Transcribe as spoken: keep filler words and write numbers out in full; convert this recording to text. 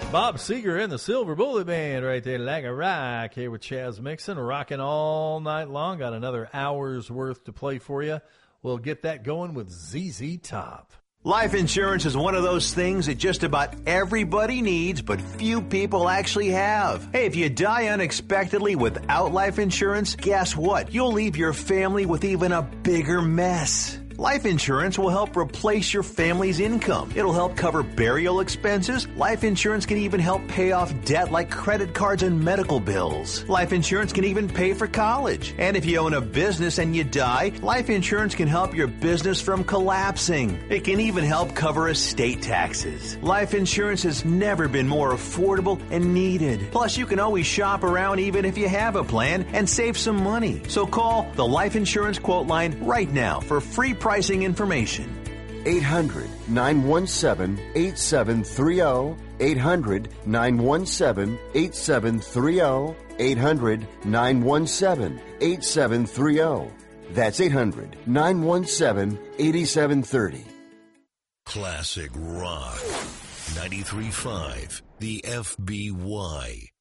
Bob Seger and the Silver Bullet Band right there, like a rock, here with Chaz Mixon, rocking all night long. Got another hour's worth to play for you. We'll get that going with Z Z Top. Life insurance is one of those things that just about everybody needs, but few people actually have. Hey, if you die unexpectedly without life insurance, guess what? You'll leave your family with even a bigger mess. Life insurance will help replace your family's income. It'll help cover burial expenses. Life insurance can even help pay off debt like credit cards and medical bills. Life insurance can even pay for college. And if you own a business and you die, life insurance can help your business from collapsing. It can even help cover estate taxes. Life insurance has never been more affordable and needed. Plus, you can always shop around even if you have a plan and save some money. So call the Life Insurance Quote Line right now for free pricing information. eight hundred, nine one seven, eight seven three zero. eight hundred, nine one seven, eight seven three zero. eight hundred, nine one seven, eight seven three zero. That's eight hundred, nine one seven, eight seven three zero. Classic Rock. ninety-three point five. The F B Y.